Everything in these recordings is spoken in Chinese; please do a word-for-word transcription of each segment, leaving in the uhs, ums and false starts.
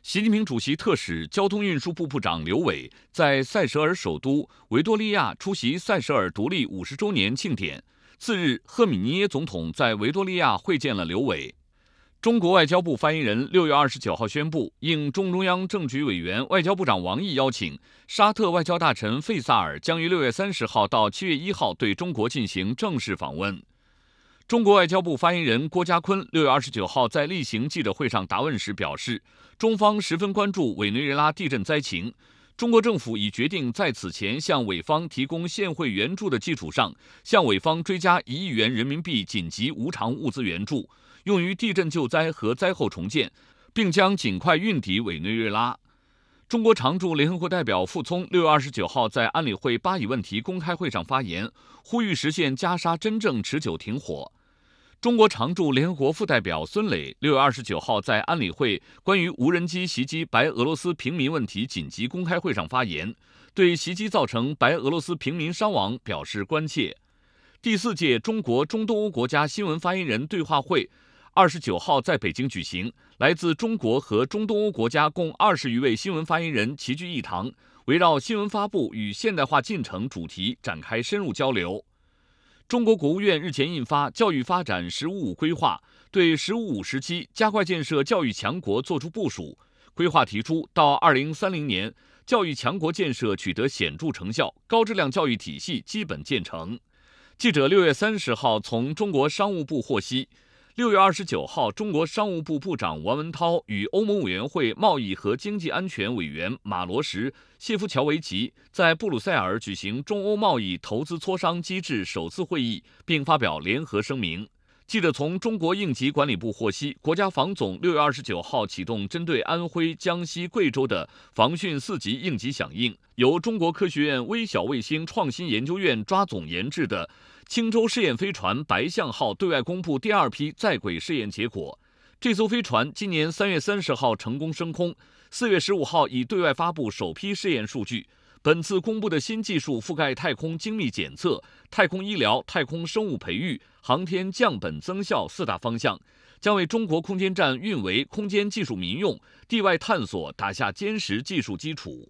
习近平主席特使、交通运输部部长刘伟在塞舌尔首都维多利亚出席塞舌尔独立五十周年庆典。次日，赫米尼耶总统在维多利亚会见了刘伟。中国外交部发言人六月二十九号宣布，应中中央政局委员、外交部长王毅邀请，沙特外交大臣费萨尔将于六月三十号到七月一号对中国进行正式访问。中国外交部发言人郭家坤六月二十九号在例行记者会上答问时表示，中方十分关注委内瑞拉地震灾情，中国政府已决定在此前向委方提供现汇援助的基础上，向委方追加一亿元人民币紧急无偿物资援助，用于地震救灾和灾后重建，并将尽快运抵委内瑞拉。中国常驻联合国代表傅聪六月二十九号在安理会巴以问题公开会上发言，呼吁实现加沙真正持久停火。中国常驻联合国副代表孙磊六月二十九号在安理会关于无人机袭击白俄罗斯平民问题紧急公开会上发言，对袭击造成白俄罗斯平民伤亡表示关切。第四届中国中东欧国家新闻发言人对话会二十九号在北京举行，来自中国和中东欧国家共二十余位新闻发言人齐聚一堂，围绕新闻发布与现代化进程主题展开深入交流。中国国务院日前印发《教育发展“十五五”规划》，对“十五五”时期加快建设教育强国作出部署。规划提出，到二零三零年，教育强国建设取得显著成效，高质量教育体系基本建成。记者六月三十号从中国商务部获悉，六月二十九号，中国商务部部长王文涛与欧盟委员会贸易和经济安全委员马罗什、谢夫乔维奇在布鲁塞尔举行中欧贸易投资磋商机制首次会议，并发表联合声明。记者从中国应急管理部获悉，国家防总六月二十九号启动针对安徽、江西、贵州的防汛四级应急响应，由中国科学院微小卫星创新研究院抓总研制的青州试验飞船白象号对外公布第二批在轨试验结果。这艘飞船今年三月三十号成功升空，四月十五号已对外发布首批试验数据。本次公布的新技术覆盖太空精密检测、太空医疗、太空生物培育、航天降本增效四大方向，将为中国空间站运维、空间技术民用、地外探索打下坚实技术基础。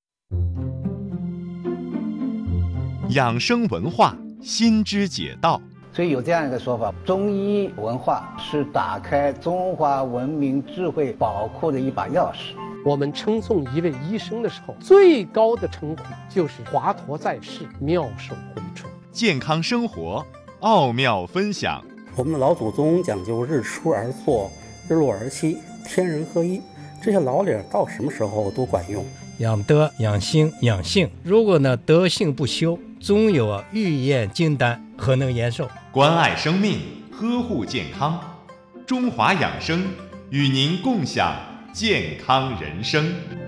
养生文化，心知解道。 所以有这样一个说法，中医文化是打开中华文明智慧宝库的一把钥匙。 我们称颂一位医生的时候，最高的称呼就是华佗在世，妙手回春。 健康生活，奥妙分享。 我们的老祖宗讲究日出而作，日落而息，天人合一，这些老理到什么时候都管用。 养德、养心、养性，如果呢德性不修，总有啊欲验金丹，何能延寿？ 关爱生命，呵护健康，中华养生与您共享健康人生。